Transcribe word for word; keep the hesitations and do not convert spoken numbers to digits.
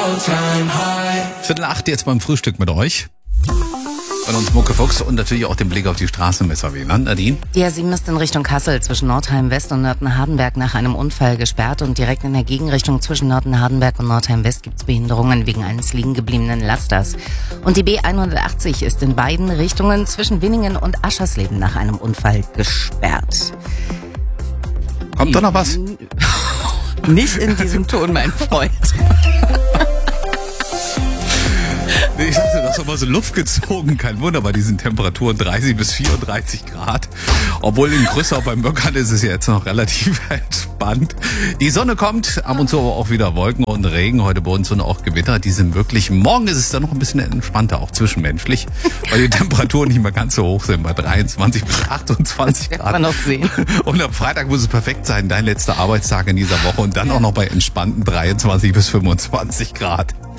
Viertel acht jetzt beim Frühstück mit euch. Von uns Mucke Fuchs und natürlich auch den Blick auf die Straße mit Sabrina. Nadine? Die A sieben ist in Richtung Kassel zwischen Nordheim West und Nörten-Hardenberg nach einem Unfall gesperrt und direkt in der Gegenrichtung zwischen Nörten-Hardenberg und Nordheim West gibt es Behinderungen wegen eines liegen gebliebenen Lasters. Und die B hundertachtzig ist in beiden Richtungen zwischen Winningen und Aschersleben nach einem Unfall gesperrt. Kommt da noch was? Nicht in diesem Ton, mein Freund. Ich dachte, du hast doch mal so Luft gezogen. Kein Wunder bei diesen Temperaturen dreißig bis vierunddreißig Grad. Obwohl in Grüssau beim Möckern ist es ja jetzt noch relativ entspannt. Die Sonne kommt, ab und zu aber auch wieder Wolken und Regen. Heute bei uns und auch Gewitter. Die sind wirklich, morgen ist es dann noch ein bisschen entspannter, auch zwischenmenschlich. Weil die Temperaturen nicht mehr ganz so hoch sind, bei dreiundzwanzig bis achtundzwanzig Grad. Kann man noch sehen. Und am Freitag muss es perfekt sein, dein letzter Arbeitstag in dieser Woche. Und dann auch noch bei entspannten dreiundzwanzig bis fünfundzwanzig Grad.